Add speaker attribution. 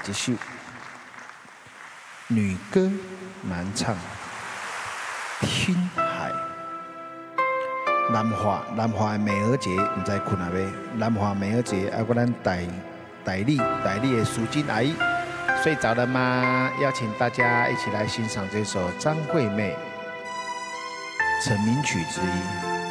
Speaker 1: 这首女歌男唱，听海。南华的美娥姐，唔知困啊未？南华美娥姐，啊，我咱代理的淑金阿姨，睡着了吗？邀请大家一起来欣赏这首张惠妹成名曲之一。